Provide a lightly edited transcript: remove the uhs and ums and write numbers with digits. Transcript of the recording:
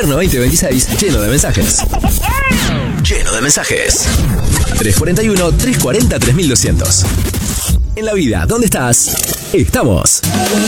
Invierno 2026, lleno de mensajes. Lleno de mensajes. 341-340-3200. En la vida, ¿dónde estás? Estamos.